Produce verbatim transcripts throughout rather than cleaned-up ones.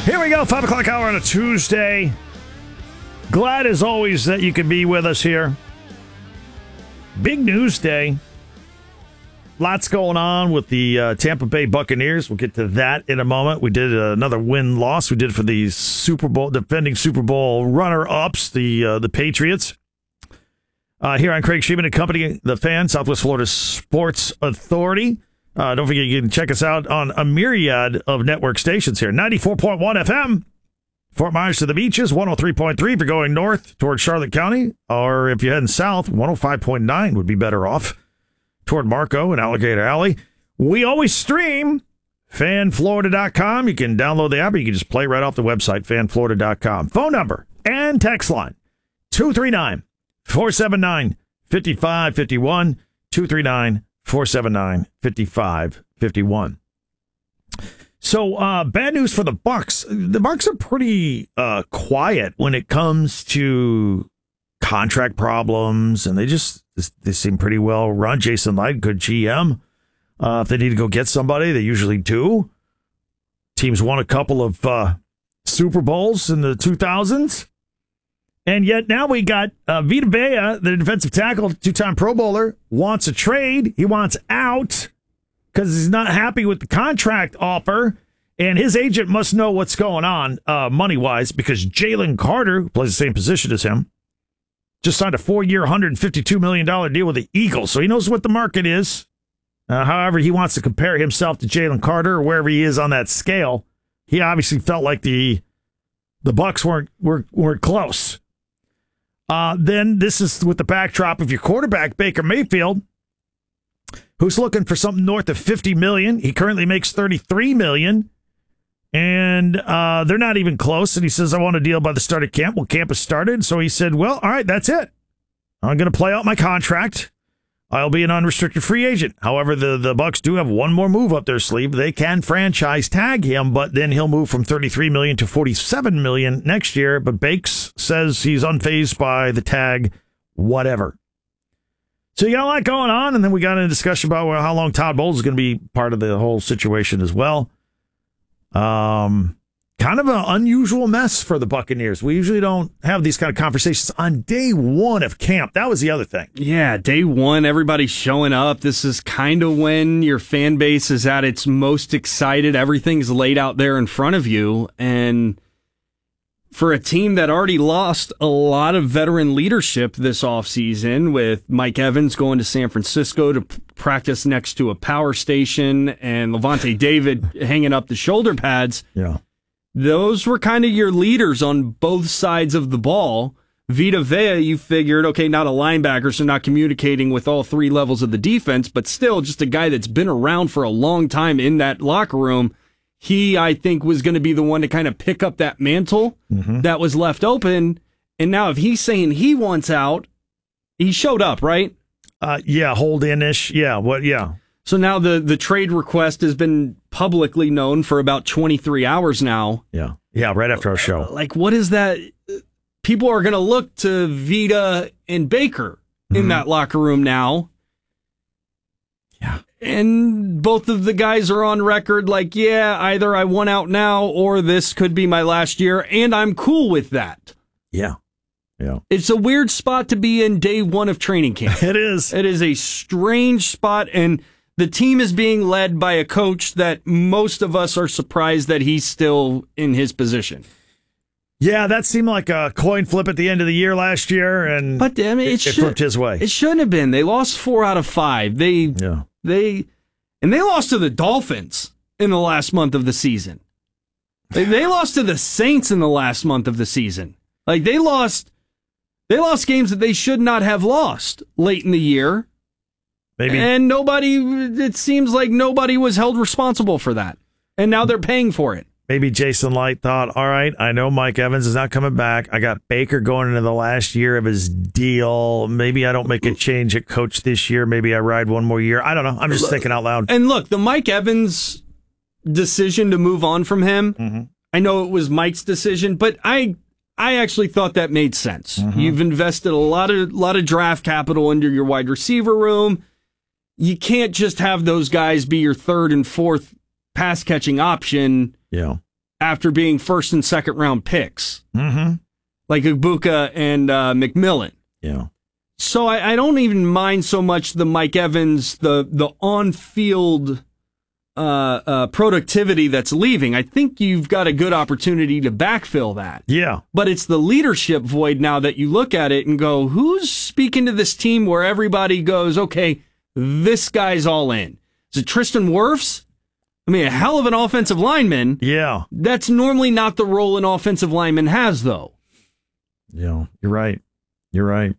Here we go, five o'clock hour on a Tuesday. Glad as always that you could be with us here. Big news day. Lots going on with the uh, Tampa Bay Buccaneers. We'll get to that in a moment. We did uh, another win-loss. We did for the Super Bowl, defending Super Bowl runner-ups, the uh, the Patriots. Uh, here on Craig Sheeman and Company, the Fan, Southwest Florida Sports Authority. Uh, don't forget, you can check us out on a myriad of network stations here. ninety-four point one F M, Fort Myers to the Beaches, one oh three point three if you're going north towards Charlotte County, or if you're heading south, one oh five point nine would be better off toward Marco and Alligator Alley. We always stream fan florida dot com. You can download the app, or you can just play right off the website, fan florida dot com. Phone number and text line, two three nine, four seven nine, five five five one, two three nine, four seven nine, five five five one. So, uh, bad news for the Bucs. The Bucs are pretty uh, quiet when it comes to contract problems, and they just they seem pretty well run. Jason Light, good G M. Uh, if they need to go get somebody, they usually do. Teams won a couple of uh, Super Bowls in the two thousands. And yet now we got uh, Vita Vea, the defensive tackle, two-time Pro Bowler, wants a trade. He wants out because he's not happy with the contract offer. And his agent must know what's going on uh, money-wise, because Jalen Carter, who plays the same position as him, just signed a four-year, one hundred fifty-two million dollars deal with the Eagles. So he knows what the market is. Uh, however, he wants to compare himself to Jalen Carter or wherever he is on that scale. He obviously felt like the the Bucs weren't, weren't, weren't close. Uh, then this is with the backdrop of your quarterback, Baker Mayfield, who's looking for something north of fifty million dollars. He currently makes thirty-three million dollars, and uh, they're not even close. And he says, I want a deal by the start of camp. Well, camp has started. So he said, well, all right, that's it. I'm going to play out my contract. I'll be an unrestricted free agent. However, the, the Bucs do have one more move up their sleeve. They can franchise tag him, but then he'll move from thirty-three million dollars to forty-seven million dollars next year. But Bakes says he's unfazed by the tag, whatever. So you got a lot going on, and then we got in a discussion about well, how long Todd Bowles is going to be part of the whole situation as well. Um, kind of an unusual mess for the Buccaneers. We usually don't have these kind of conversations on day one of camp. That was the other thing. Yeah, day one, everybody's showing up. This is kind of when your fan base is at its most excited. Everything's laid out there in front of you. And for a team that already lost a lot of veteran leadership this offseason, with Mike Evans going to San Francisco to p- practice next to a power station and Levante David hanging up the shoulder pads. Yeah. Those were kind of your leaders on both sides of the ball. Vita Vea, you figured, okay, not a linebacker, so not communicating with all three levels of the defense, but still just a guy that's been around for a long time in that locker room. He, I think, was going to be the one to kind of pick up that mantle mm-hmm. that was left open. And now if he's saying he wants out, he showed up, right? Uh, yeah, hold in-ish. Yeah, what? Yeah. So now the, the trade request has been publicly known for about twenty-three hours now. Yeah. Yeah, right after our show. Uh, like, what is that? People are going to look to Vita and Baker in mm-hmm. that locker room now. Yeah. And both of the guys are on record like, yeah, either I want out now or this could be my last year, and I'm cool with that. Yeah. Yeah. It's a weird spot to be in day one of training camp. It is. It is a strange spot, and the team is being led by a coach that most of us are surprised that he's still in his position. Yeah, that seemed like a coin flip at the end of the year last year, and but I mean, it, it, it should, flipped his way. It shouldn't have been. They lost four out of five. They, yeah. they, and they lost to the Dolphins in the last month of the season. They, they lost to the Saints in the last month of the season. Like they lost, they lost games that they should not have lost late in the year. Maybe, and nobody. It seems like nobody was held responsible for that, and now they're paying for it. Maybe Jason Light thought, all right, I know Mike Evans is not coming back. I got Baker going into the last year of his deal. Maybe I don't make a change at coach this year. Maybe I ride one more year. I don't know. I'm just thinking out loud. And look, the Mike Evans decision to move on from him, mm-hmm. I know it was Mike's decision, but I I actually thought that made sense. Mm-hmm. You've invested a lot of lot of draft capital into your wide receiver room. You can't just have those guys be your third and fourth pass catching option. Yeah. after being first and second round picks, Mm-hmm. like Ibuka and uh, McMillan. Yeah. So I, I don't even mind so much the Mike Evans, the the on-field uh, uh, productivity that's leaving. I think you've got a good opportunity to backfill that. Yeah. But it's the leadership void now that you look at it and go, who's speaking to this team where everybody goes, okay, this guy's all in? Is it Tristan Wirfs? I mean, a hell of an offensive lineman. Yeah. That's normally not the role an offensive lineman has, though. Yeah. You're right. You're right.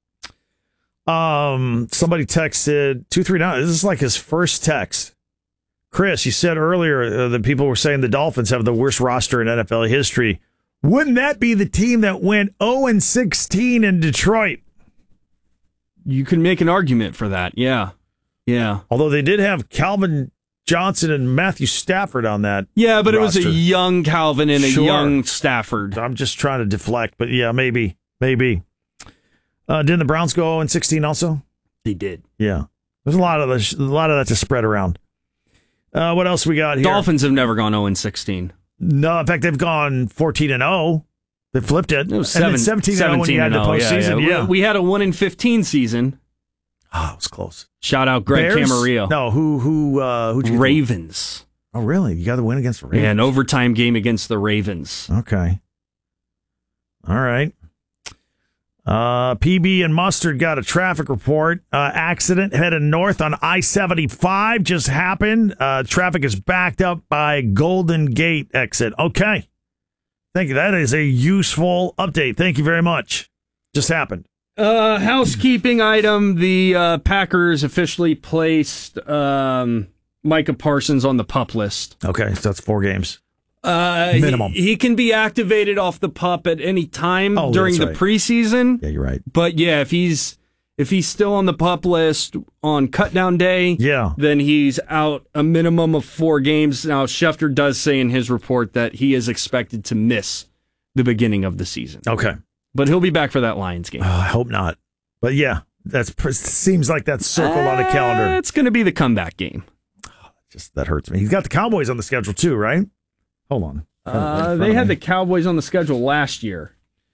Um, somebody texted two three nine. This is like his first text. Chris, you said earlier uh, that people were saying the Dolphins have the worst roster in N F L history. Wouldn't that be the team that went oh and sixteen in Detroit? You can make an argument for that. Yeah. Yeah. Although they did have Calvin Johnson and Matthew Stafford on that. Yeah, but roster. It was a young Calvin and a Sure. young Stafford. I'm just trying to deflect, but yeah, maybe. Maybe. Uh, didn't the Browns go oh and sixteen also? They did. Yeah. There's a lot of the, a lot of that to spread around. Uh, what else we got here? Dolphins have never gone oh and sixteen. No, in fact, they've gone fourteen and oh. They flipped it. It was and seven, then seventeen and oh when you had the postseason. Yeah, Yeah. We, we had a one and fifteen season. Oh, it was close. Shout out Greg Bears? Camarillo. No, who who uh who Ravens. Oh, really? You got the win against the Ravens? Yeah, an overtime game against the Ravens. Okay. All right. Uh, P B and Mustard got a traffic report. Uh, accident headed north on I seventy-five just happened. Uh, traffic is backed up by Golden Gate exit. Okay. Thank you. That is a useful update. Thank you very much. Just happened. Uh, housekeeping item. The uh, Packers officially placed um, Micah Parsons on the PUP list. Okay, so that's four games. Uh, Minimum. He, he can be activated off the PUP at any time Oh, during that's the right. preseason. Yeah, you're right. But yeah, if he's if he's still on the PUP list on cutdown day, Yeah. then he's out a minimum of four games. Now, Schefter does say in his report that he is expected to miss the beginning of the season. Okay. But he'll be back for that Lions game. Oh, I hope not. But yeah, that's seems like that's circled on the calendar. Uh, it's going to be the comeback game. Just that hurts me. He's got the Cowboys on the schedule too, right? Hold on. Uh, they had the Cowboys on the schedule last year,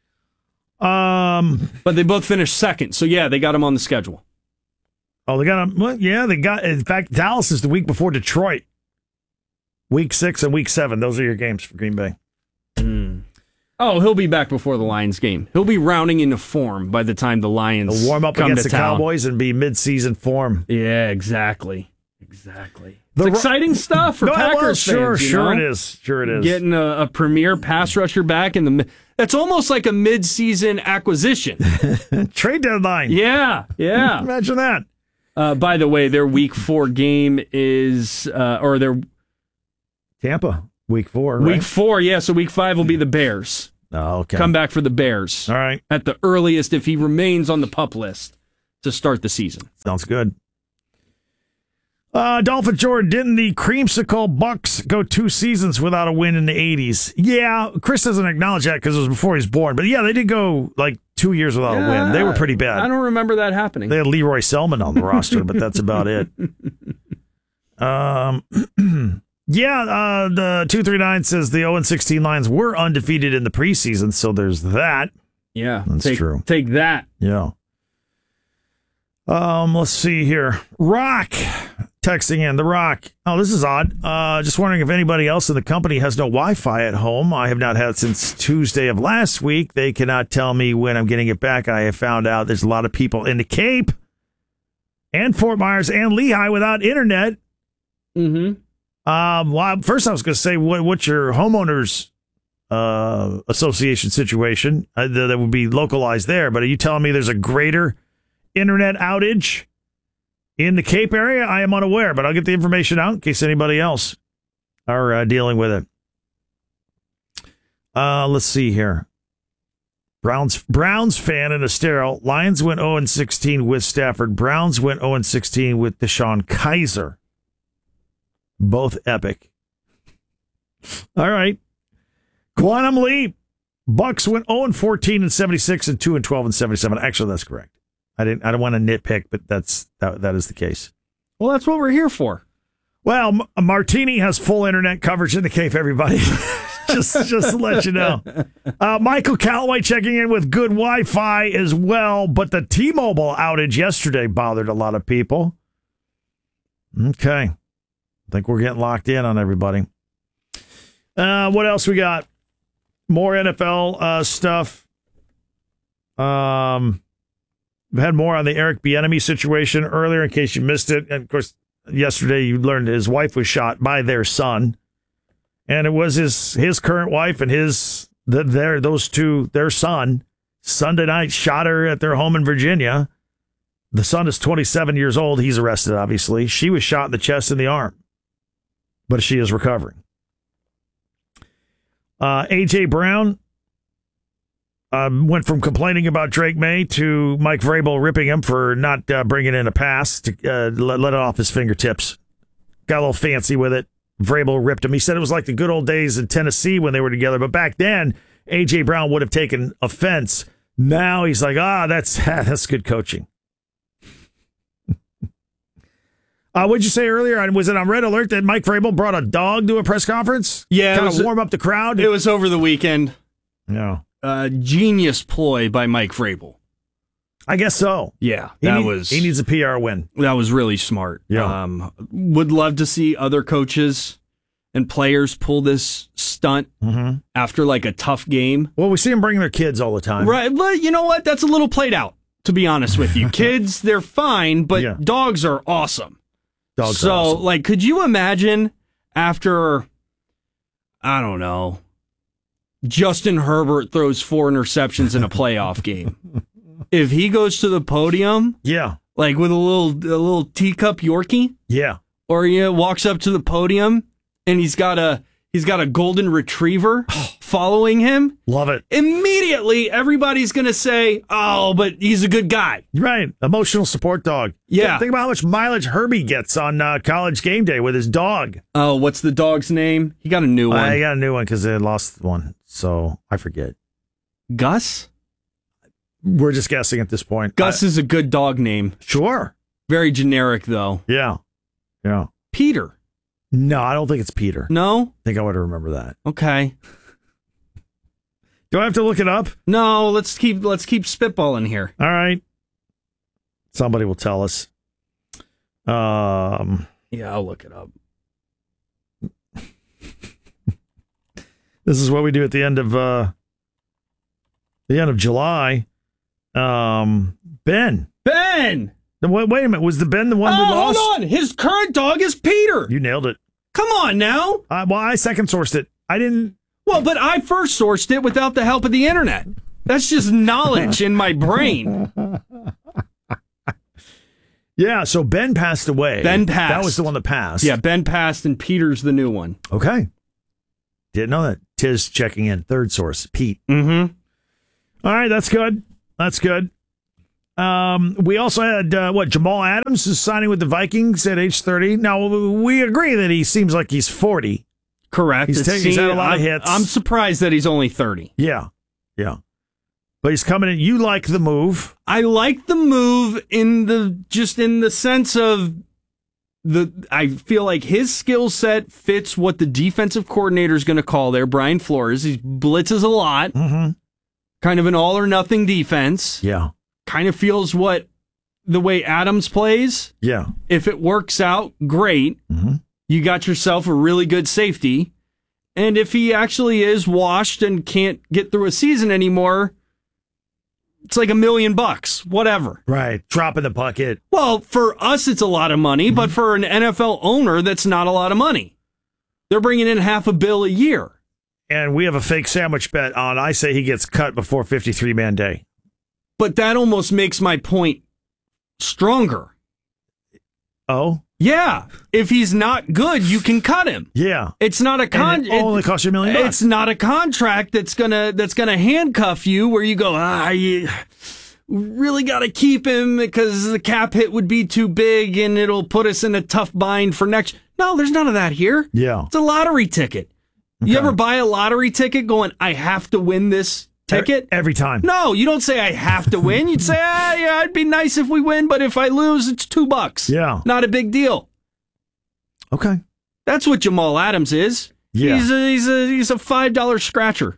Um. but they both finished second. So yeah, they got them on the schedule. Oh, they got him. Well, yeah, they got. In fact, Dallas is the week before Detroit. Week six and week seven. Those are your games for Green Bay. Oh, he'll be back before the Lions game. He'll be rounding into form by the time the Lions They'll warm up come against to the town. Cowboys and be mid-season form. Yeah, exactly. Exactly. The it's ru- exciting stuff for No, well, Packers sure, fans. you sure know? it is. Sure it is. Getting a, a premier pass rusher back in the mi- that's almost like a mid-season acquisition. Trade deadline. Yeah, yeah. Imagine that. Uh, by the way, their week four game is, uh, or their Tampa, week four. week right? four, yeah. So week five will be the Bears. Oh, okay. Come back for the Bears. All right. At the earliest, if he remains on the PUP list to start the season. Sounds good. Uh, Dolphin Jordan, didn't the creamsicle Bucks go two seasons without a win in the eighties? Yeah, Chris doesn't acknowledge that because it was before he was born. But yeah, they did go like two years without a win. They were pretty bad. I don't remember that happening. They had Leroy Selman on the roster, but that's about it. Um, yeah, uh, the two three nine says the oh and sixteen Lions were undefeated in the preseason, so there's that. Yeah, That's take, true. Take that. Yeah. Um, let's see here. Rock texting in. The Rock. Oh, this is odd. Uh, just wondering if anybody else in the company has no Wi-Fi at home. I have not had since Tuesday of last week. They cannot tell me when I'm getting it back. I have found out there's a lot of people in the Cape and Fort Myers and Lehigh without internet. Mm-hmm. Um, well, first I was going to say, what, what's your homeowners uh, association situation uh, that, that would be localized there? But are you telling me there's a greater internet outage in the Cape area? I am unaware, but I'll get the information out in case anybody else are uh, dealing with it. Uh, let's see here. Browns Browns fan in a sterile. Lions went oh and sixteen with Stafford. Browns went oh and sixteen with Deshaun Kaiser. Both epic. All right. Quantum Leap. Bucks went oh and fourteen and seventy-six and two and twelve and seventy-seven. Actually, that's correct. I didn't I don't want to nitpick, but that's that, that is the case. Well, that's what we're here for. Well, M- Martini has full internet coverage in the Cape, everybody. just, just to let you know. Uh, Michael Callaway checking in with good Wi-Fi as well, but the T-Mobile outage yesterday bothered a lot of people. Okay. I think we're getting locked in on everybody. Uh, what else we got? More N F L uh, stuff. Um, we had more on the Eric Bieniemy situation earlier in case you missed it. And, of course, yesterday you learned his wife was shot by their son. And it was his his current wife and his the, their those two their son Sunday night shot her at their home in Virginia. The son is twenty-seven years old. He's arrested, obviously. She was shot in the chest and the arm, but she is recovering. Uh, A J Brown um, went from complaining about Drake May to Mike Vrabel ripping him for not uh, bringing in a pass to uh, let, let it off his fingertips. Got a little fancy with it. Vrabel ripped him. He said it was like the good old days in Tennessee when they were together. But back then, A J Brown would have taken offense. Now he's like, ah, that's that's good coaching. uh, what'd you say earlier? Was it on Red Alert that Mike Vrabel brought a dog to a press conference? Yeah, kind of warm up the crowd. It was over the weekend. Yeah, uh, genius ploy by Mike Vrabel. I guess so. Yeah, he that need, was he needs a P R win. That was really smart. Yeah, um, would love to see other coaches and players pull this stunt mm-hmm. after like a tough game. Well, we see them bringing their kids all the time, right? But you know what? That's a little played out. To be honest with you, kids they're fine, but yeah. dogs are awesome. Dogs so, are awesome. like, could you imagine after I don't know, Justin Herbert throws four interceptions in a playoff game? If he goes to the podium, yeah, like with a little a little teacup Yorkie, yeah, or he walks up to the podium and he's got a he's got a golden retriever following him, love it. Immediately, everybody's gonna say, "Oh, but he's a good guy." Right, emotional support dog. Yeah, think about how much mileage Herbie gets on uh, College Game Day with his dog. Oh, what's the dog's name? He got a new one. I got a new one because they lost one, so I forget. Gus. We're just guessing at this point. Gus I, is a good dog name. Sure. Very generic, though. Yeah. Yeah. Peter. No, I don't think it's Peter. No? I think I would remember that. Okay. Do I have to look it up? No, let's keep let's keep spitballing here. All right. Somebody will tell us. Um. Yeah, I'll look it up. This is what we do at the end of uh, the end of July. Um, Ben. Ben! Wait, wait a minute. Was the Ben the one oh, we lost? Hold on. His current dog is Peter. You nailed it. Come on now. Uh, well, I second sourced it. I didn't. Well, but I first sourced it without the help of the internet. That's just knowledge in my brain. Yeah, so Ben passed away. Ben passed. That was the one that passed. Yeah, Ben passed and Peter's the new one. Okay. Didn't know that. Tiz checking in. Third source, Pete. Mm-hmm. All right, that's good. That's good. Um, we also had, uh, what, Jamal Adams is signing with the Vikings at age thirty. Now, we agree that he seems like he's forty. Correct. He's, taking, he's had a lot I'm, of hits. I'm surprised that he's only thirty. Yeah. Yeah. But he's coming in. You like the move. I like the move in the, just in the sense of the, I feel like his skill set fits what the defensive coordinator is going to call there, Brian Flores. He blitzes a lot. Mm-hmm. Kind of an all or nothing defense. Yeah. Kind of feels what the way Adams plays. Yeah. If it works out, great. Mm-hmm. You got yourself a really good safety. And if he actually is washed and can't get through a season anymore, it's like a million bucks, whatever. Right. Drop in the bucket. Well, for us, it's a lot of money, mm-hmm. but for an N F L owner, that's not a lot of money. They're bringing in half a bill a year. And we have a fake sandwich bet on, I say he gets cut before fifty-three man day. But that almost makes my point stronger. Oh? Yeah. If he's not good, you can cut him. Yeah. It's not a con- and it only it, costs you a million bucks. It's not a contract that's gonna that's gonna handcuff you where you go, ah, you really gotta keep him because the cap hit would be too big and it'll put us in a tough bind for next. No, there's none of that here. Yeah. It's a lottery ticket. Okay. You ever buy a lottery ticket going, I have to win this ticket? Every time. No, you don't say I have to win. You'd say, ah, yeah, it'd be nice if we win, but if I lose, it's two bucks. Yeah. Not a big deal. Okay. That's what Jamal Adams is. Yeah. He's a, he's a, he's a five dollar scratcher.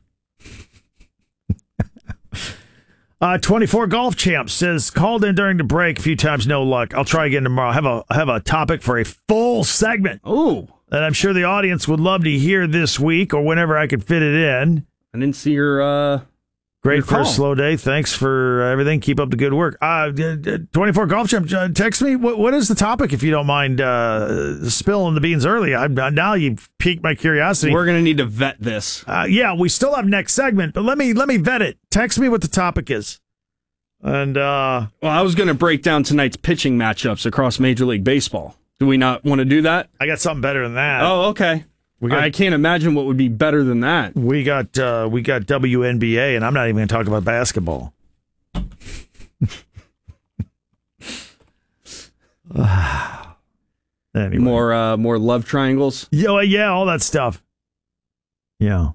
Uh, twenty-four Golf Champ says, called in during the break a few times, no luck. I'll try again tomorrow. I have a, I have a topic for a full segment Oh, that I'm sure the audience would love to hear this week or whenever I could fit it in. I didn't see your. Uh, Great your for a call. slow day. Thanks for everything. Keep up the good work. Uh, twenty-four Golf Champ, uh, text me. What, what is the topic, if you don't mind uh, spilling the beans early? I, now you've piqued my curiosity. We're gonna need to vet this. Uh, yeah, we still have next segment, but let me let me vet it. Text me what the topic is. And uh, Well, I was gonna break down tonight's pitching matchups across Major League Baseball. Do we not want to do that? I got something better than that. Oh, okay. We got- I can't imagine what would be better than that. We got uh, we got W N B A, and I'm not even going to talk about basketball. Anyway. More, uh, more love triangles. Yeah, yeah, all that stuff. Yeah.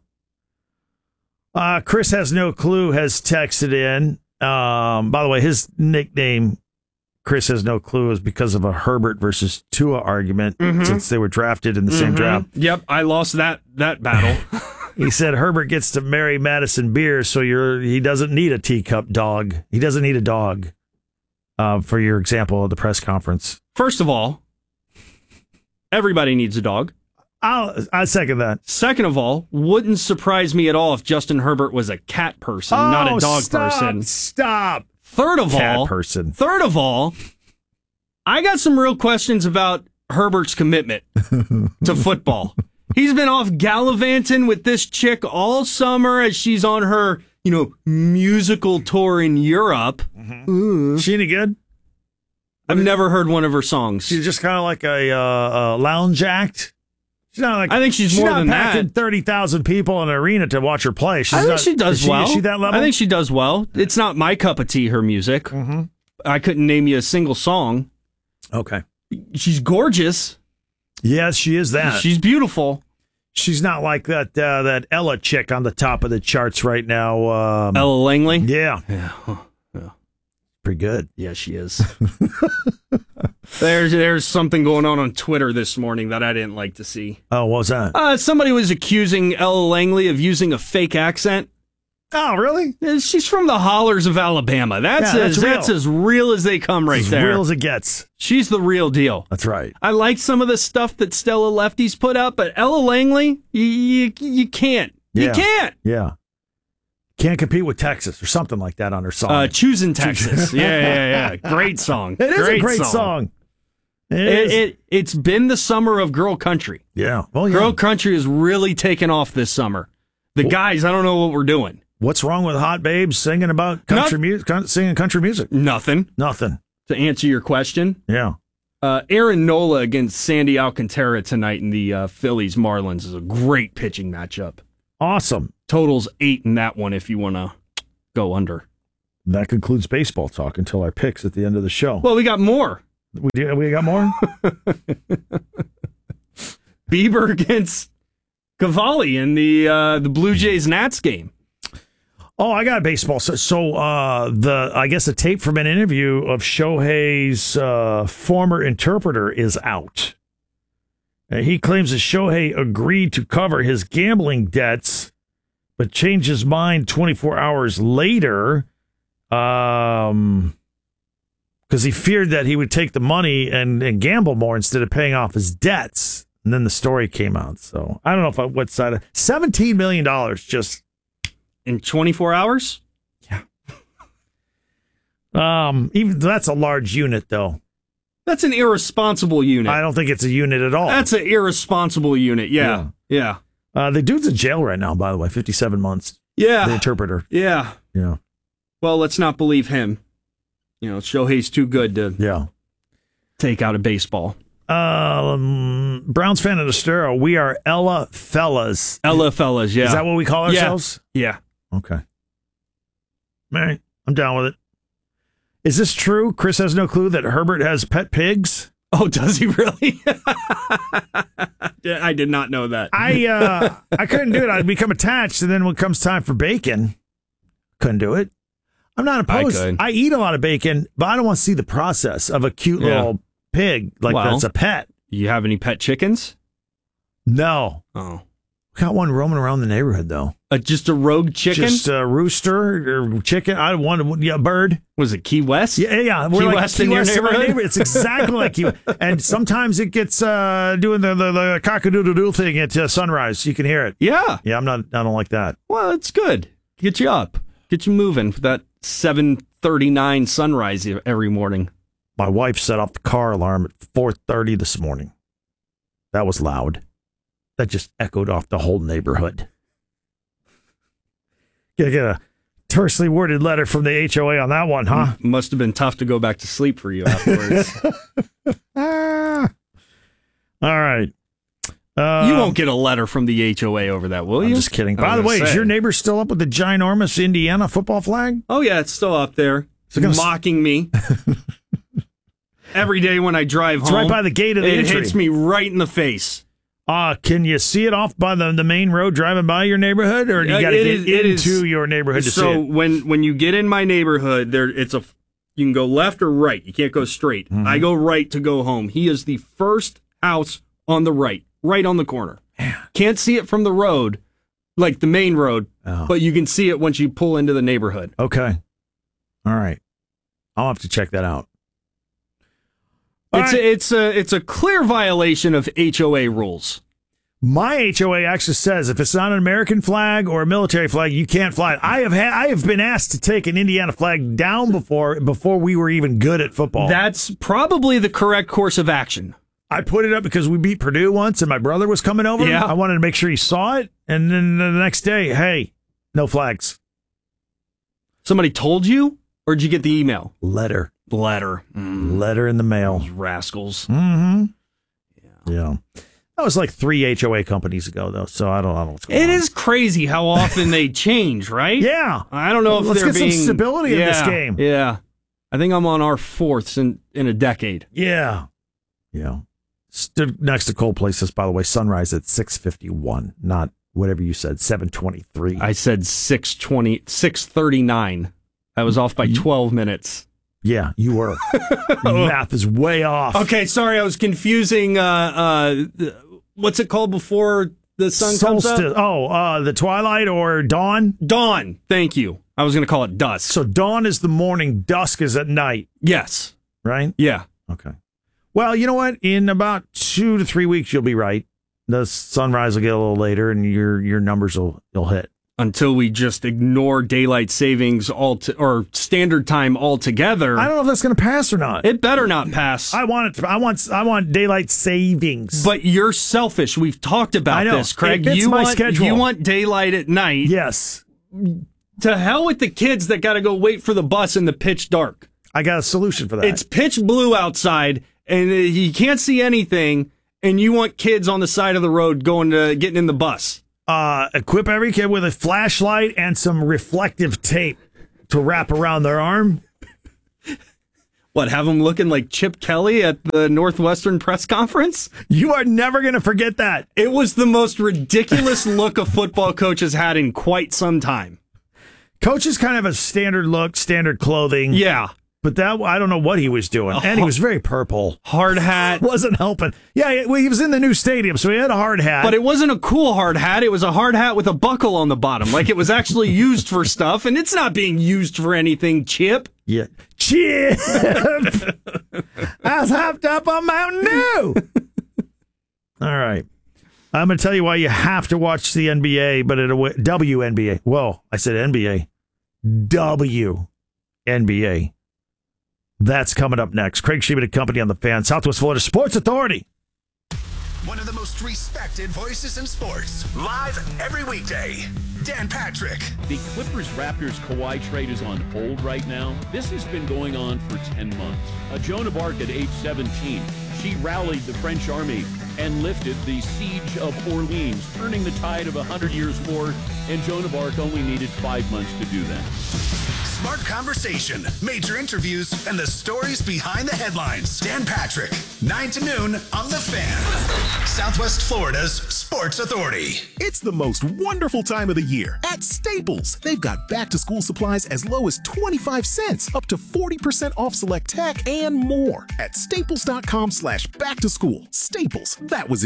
Uh, Chris has no clue has texted in. Um, by the way, his nickname, Chris has no clue, is because of a Herbert versus Tua argument since they were drafted in the same draft. Yep, I lost that that battle. He said Herbert gets to marry Madison Beer, so you're he doesn't need a teacup dog. He doesn't need a dog. Uh, for your example of the press conference. First of all, everybody needs a dog. I'll I second that. Second of all, wouldn't surprise me at all if Justin Herbert was a cat person, not a dog stop, person. Stop. Third of Cat all, person. Third of all, I got some real questions about Herbert's commitment to football. He's been off gallivanting with this chick all summer as she's on her, you know, musical tour in Europe. Mm-hmm. She any good? I've never heard one of her songs. She's just kind of like a, uh, a lounge act. She's not like I think she's, she's more not than packing that. thirty thousand people in an arena to watch her play. She's I think not, she does is she, well. Is she that level? I think she does well. It's not my cup of tea, her music. Mm-hmm. I couldn't name you a single song. Okay. She's gorgeous. Yes, she is that. She's beautiful. She's not like that uh, that Ella chick on the top of the charts right now. Um, Ella Langley? Yeah. Yeah. yeah. Pretty good. Yeah, she is. there's there's something going on on Twitter this morning that I didn't like to see. Oh, what was that? Uh, somebody was accusing Ella Langley of using a fake accent. Oh, really? She's from the hollers of Alabama. That's, Yeah, as, that's real. that's as real as they come right As there. real as it gets. She's the real deal. That's right. I like some of the stuff that Stella Lefty's put out, but Ella Langley, you, you, you can't. You Yeah. can't. Yeah. Can't compete with Texas or something like that on her song. Uh, Choosing Texas. yeah, yeah, yeah. Great song. it is great a great song. It It, is. it, it's been the summer of girl country. yeah. Well, yeah. Girl country has really taken off this summer. The guys, I don't know what we're doing. What's wrong with hot babes singing about country Not- music? Singing country music? Nothing. Nothing. To answer your question, Yeah. uh, Aaron Nola against Sandy Alcantara tonight in the uh, Phillies Marlins is a great pitching matchup. Awesome. Totals eight in that one if you want to go under. That concludes baseball talk until our picks at the end of the show. Well, we got more. We do, we got more? Bieber against Cavalli in the uh, the Blue Jays Nats game. Oh, I got baseball. So, so uh, the I guess a tape from an interview of Shohei's uh, former interpreter is out. Uh, he claims that Shohei agreed to cover his gambling debts, but changed his mind twenty-four hours later, um, because he feared that he would take the money and, and gamble more instead of paying off his debts. And then the story came out. So I don't know if I, what side of seventeen million dollars just. In twenty-four hours? Um, even that's a large unit, though. That's an irresponsible unit. I don't think it's a unit at all. That's an irresponsible unit. Yeah. Yeah. uh, the dude's in jail right now, by the way, fifty-seven months. Yeah. The interpreter. Yeah. Yeah. Well, let's not believe him. You know, Shohei's too good to Yeah. take out a baseball. Um, Browns fan of the Estero, we are Ella Fellas. Ella fellas, yeah. Is that what we call Yeah. ourselves? Yeah. Okay. All right. I'm down with it. Is this true? Chris has no clue that Herbert has pet pigs. Oh, does he really? I did not know that. I uh, I couldn't do it. I'd become attached, and then when it comes time for bacon, couldn't do it. I'm not opposed. I could. I eat a lot of bacon, but I don't want to see the process of a cute Yeah. little pig like Well. that's a pet. You have any pet chickens? No, Oh. Got one roaming around the neighborhood, though. Uh, just a rogue chicken? Just a rooster or chicken. I wanted yeah, a bird. Was it Key West? Yeah, yeah. We're Key like West Key in your West in my neighborhood? neighborhood. It's exactly like Key West. And sometimes it gets uh, doing the, the, the cock-a-doodle-doo thing at uh, sunrise. You can hear it. Yeah. Yeah, I'm not. I don't like that. Well, it's good. Get you up. Get you moving for that seven thirty-nine sunrise every morning. My wife set off the car alarm at four thirty this morning. That was loud. That just echoed off the whole neighborhood. Gotta get a tersely worded letter from the H O A on that one, huh? M- must have been tough to go back to sleep for you afterwards. ah. All right. Uh, you won't get a letter from the H O A over that, will I'm you? just kidding. I By was the way, gonna is say. your neighbor still up with the ginormous Indiana football flag? Oh, yeah, it's still up there. So gonna mocking me. Every day when I drive It's home. right by the gate of the It entry. hits me right in the face. Uh, can you see it off by the, the main road driving by your neighborhood, or do you Uh, got to it get is- it into is- your neighborhood to so see it? when when you get in my neighborhood, there it's a you can go left or right. You can't go straight. Mm-hmm. I go right to go home. He is the first house on the right, right on the corner. Can't see it from the road, like the main road, Oh. but you can see it once you pull into the neighborhood. Okay. All right. I'll have to check that out. All It's right. a, it's a it's a clear violation of H O A rules. My H O A actually says if it's not an American flag or a military flag, you can't fly it. I have ha- I have been asked to take an Indiana flag down before before we were even good at football. That's probably the correct course of action. I put it up because we beat Purdue once, and my brother was coming over. Yeah. I wanted to make sure he saw it, and then the next day, hey, no flags. Somebody told you, or did you get the email? Letter, Letter. Mm, letter in the mail. those rascals. Mm-hmm. Yeah. Yeah. That was like three H O A companies ago, though, so I don't, I don't know what's going It on. is crazy how often they change, right? Yeah. I don't know if Let's they're get some being stability in yeah, this game. Yeah, I think I'm on our fourth in in a decade. Yeah. Yeah. Stood next to Cold Places, by the way, sunrise at six fifty-one, not whatever you said, seven twenty-three. I said six twenty, six thirty-nine. I was off by twelve minutes. Yeah, you were. Your math is way off. Okay, sorry, I was confusing. Uh, uh, what's it called before the sun comes Solstice. up? Oh, uh, the twilight or dawn? Dawn. Thank you. I was going to call it dusk. So dawn is the morning, dusk is at night, Yes. right? Yeah. Okay. Well, you know what? In about two to three weeks, you'll be right. The sunrise will get a little later, and your your numbers will you'll hit. Until we just ignore daylight savings all to, or standard time altogether. I don't know if that's going to pass or not. It better not pass. I want it. To, I want. I want daylight savings. But you're selfish. We've talked about I know. this, Craig. It fits you my want schedule. you want daylight at night. yes, To hell with the kids that got to go wait for the bus in the pitch dark. I got a solution for that. It's pitch blue outside, and uh, you can't see anything. And you want kids on the side of the road going to getting in the bus. uh, equip every kid with a flashlight and some reflective tape to wrap around their arm. What, have them looking like Chip Kelly at the Northwestern press conference? You are never going to forget that. It was the most ridiculous look a football coach has had in quite some time. Coaches kind of have a standard look, standard clothing. Yeah. But that, I don't know what he was doing. And he was very purple. Hard hat. Wasn't helping. Yeah, he- well, he was in the new stadium, so he had a hard hat. But it wasn't a cool hard hat. It was a hard hat with a buckle on the bottom. Like it was actually used for stuff, and it's not being used for anything, Chip. Yeah. Chip! I was hopped up on Mountain Dew! All right. I'm going to tell you why you have to watch the N B A, but at a W N B A. Whoa, I said N B A. W N B A. That's coming up next. Craig Sheeman and Company on the Fan, Southwest Florida Sports Authority. One of the most respected voices in sports. Live every weekday. Dan Patrick. The Clippers-Raptors Kawhi trade is on hold right now. This has been going on for ten months. Uh, Joan of Arc at age seventeen. She rallied the French army and lifted the siege of Orleans, turning the tide of a hundred years war, and Joan of Arc only needed five months to do that. Smart conversation, major interviews, and the stories behind the headlines. Dan Patrick, nine to noon on The Fan. Southwest Florida's Sports Authority. It's the most wonderful time of the year at Staples. They've got back-to-school supplies as low as twenty-five cents, up to forty percent off select tech, and more at staples.com slash back to school. Staples, that was easy.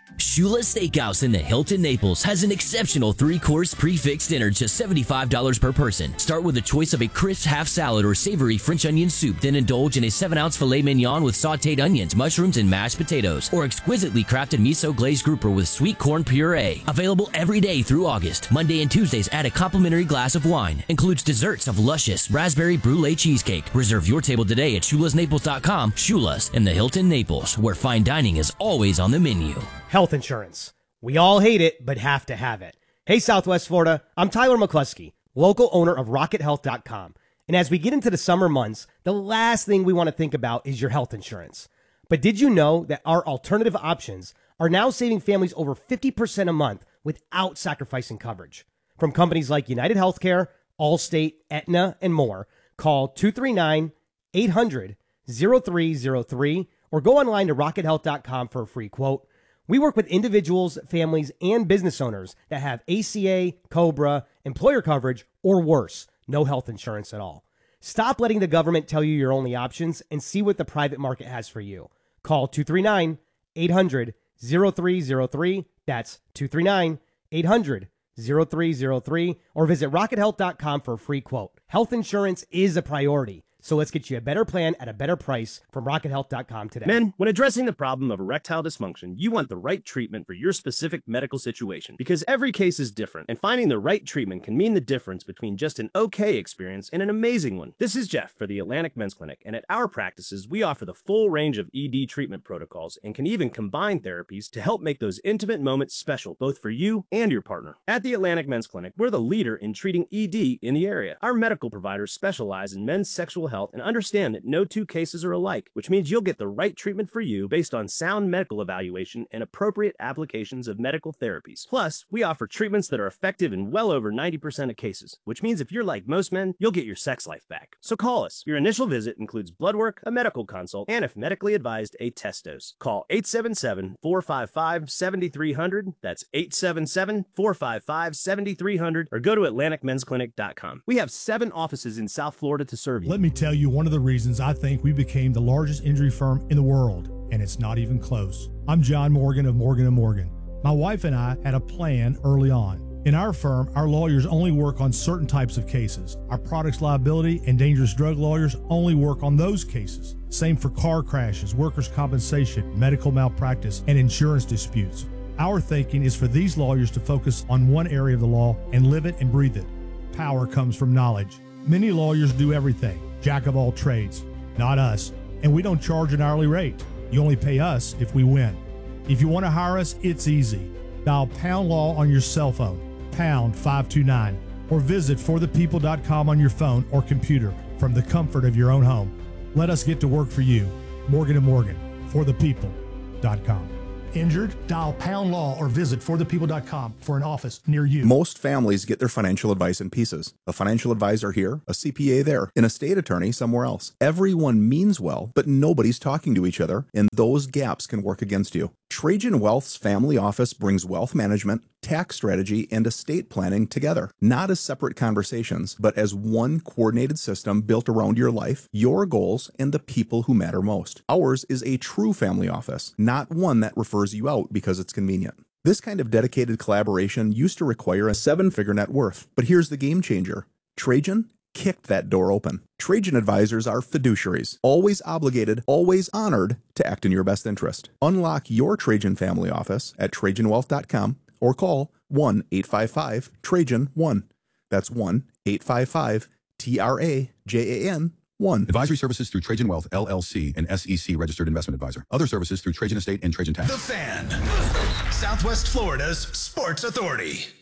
Shula's Steakhouse in the Hilton Naples has an exceptional three-course prix-fixe dinner, just seventy-five dollars per person. Start with a choice of a crisp half salad or savory French onion soup, then indulge in a seven-ounce filet mignon with sautéed onions, mushrooms, and mashed potatoes, or exquisitely crafted miso glazed grouper with sweet corn puree. Available every day through August. Monday and Tuesdays, add a complimentary glass of wine. Includes desserts of luscious raspberry brulee cheesecake. Reserve your table today at shulas naples dot com. Shula's in the Hilton Naples, where fine dining is always on the menu. Health insurance. We all hate it, but have to have it. Hey, Southwest Florida, I'm Tyler McCluskey, local owner of rocket health dot com. And as we get into the summer months, the last thing we want to think about is your health insurance. But did you know that our alternative options are now saving families over fifty percent a month without sacrificing coverage? From companies like United Healthcare, Allstate, Aetna, and more, call two three nine, eight hundred, oh three oh three or go online to rocket health dot com for a free quote. We work with individuals, families, and business owners that have A C A, COBRA, employer coverage, or worse, no health insurance at all. Stop letting the government tell you your only options and see what the private market has for you. Call two three nine, eight hundred, oh three oh three. That's two three nine, eight hundred, oh three oh three or visit rocket health dot com for a free quote. Health insurance is a priority. So let's get you a better plan at a better price from rocket health dot com today. Men, when addressing the problem of erectile dysfunction, you want the right treatment for your specific medical situation because every case is different, and finding the right treatment can mean the difference between just an okay experience and an amazing one. This is Jeff for the Atlantic Men's Clinic, and at our practices, we offer the full range of E D treatment protocols and can even combine therapies to help make those intimate moments special, both for you and your partner. At the Atlantic Men's Clinic, we're the leader in treating E D in the area. Our medical providers specialize in men's sexual health and understand that no two cases are alike, which means you'll get the right treatment for you based on sound medical evaluation and appropriate applications of medical therapies. Plus, we offer treatments that are effective in well over ninety percent of cases, which means if you're like most men, you'll get your sex life back. So call us. Your initial visit includes blood work, a medical consult, and if medically advised, a test dose. Call eight seven seven, four five five, seven three zero zero. That's eight seven seven, four five five, seven three zero zero or go to atlantic men's clinic dot com. We have seven offices in South Florida to serve you. Let me tell you one of the reasons I think we became the largest injury firm in the world, and it's not even close. I'm John Morgan of Morgan and Morgan. My wife and I had a plan early on. In our firm, our lawyers only work on certain types of cases. Our products liability and dangerous drug lawyers only work on those cases. Same for car crashes, workers' compensation, medical malpractice, and insurance disputes. Our thinking is for these lawyers to focus on one area of the law and live it and breathe it. Power comes from knowledge. Many lawyers do everything, jack of all trades. Not us, and we don't charge an hourly rate. You only pay us if we win. If you want to hire us, it's easy. Dial Pound Law on your cell phone, pound five two nine, or visit for the people dot com on your phone or computer from the comfort of your own home. Let us get to work for you. Morgan and Morgan, for the people dot com. Injured? Dial Pound Law or visit for the people dot com for an office near you. Most families get their financial advice in pieces. A financial advisor here, a C P A there, an estate attorney somewhere else. Everyone means well, but nobody's talking to each other, and those gaps can work against you. Trajan Wealth's family office brings wealth management, tax strategy, and estate planning together, not as separate conversations, but as one coordinated system built around your life, your goals, and the people who matter most. Ours is a true family office, not one that refers you out because it's convenient. This kind of dedicated collaboration used to require a seven-figure net worth, but here's the game changer. Trajan kicked that door open. Trajan advisors are fiduciaries, always obligated, always honored to act in your best interest. Unlock your Trajan family office at trajan wealth dot com or call one eight five five Trajan one. That's one eight five five T R A J A N one. Advisory services through Trajan Wealth, L L C, an S E C registered investment advisor. Other services through Trajan Estate and Trajan Tax. The Fan, Southwest Florida's sports authority.